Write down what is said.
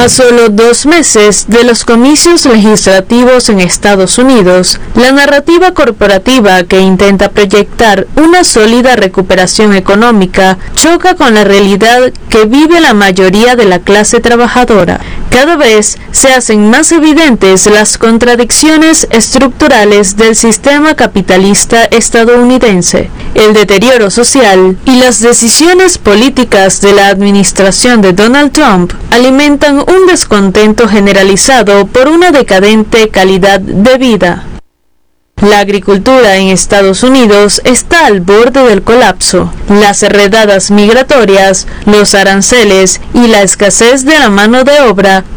A solo 2 meses de los comicios legislativos en Estados Unidos, la narrativa corporativa que intenta proyectar una sólida recuperación económica choca con la realidad que vive la mayoría de la clase trabajadora. Cada vez se hacen más evidentes las contradicciones estructurales del sistema capitalista estadounidense, el deterioro social y las decisiones políticas de la administración de Donald Trump alimentan un descontento generalizado por una decadente calidad de vida. La agricultura en Estados Unidos está al borde del colapso. Las redadas migratorias, los aranceles y la escasez de la mano de obra